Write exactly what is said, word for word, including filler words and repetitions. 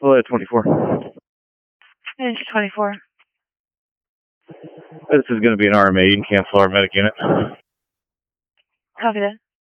Hello, twenty-four. Ninja twenty-four. This is going to be an R M A. You can cancel our medic unit. Copy that.